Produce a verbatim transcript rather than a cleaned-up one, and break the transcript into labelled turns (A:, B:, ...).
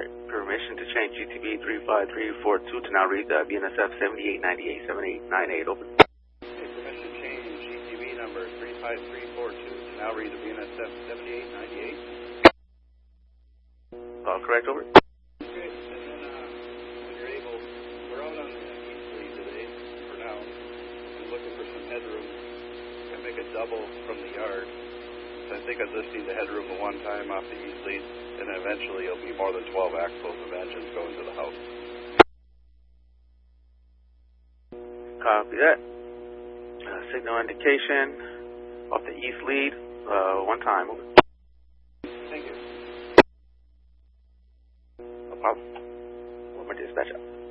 A: Permission to change G T B three five three four two to now read the B N S F seventy-eight ninety-eight, seventy-eight ninety-eight. Over.
B: Okay, permission to change G T B number three five three four two to now read the B N S F seventy-eight ninety-eight.
A: Uh, correct, over.
B: Okay, and then uh, when you're able, we're out on the east lead today for now. We're looking for some headroom. Can make a double from the yard. So I think I'd just need the headroom the one time off the east lead, and then eventually it'll be more than twelve axles of engines going to the house.
A: Copy that. Uh, signal indication off the east lead, uh, one time, over.
B: Thank you.
A: No problem. One more dispatch out.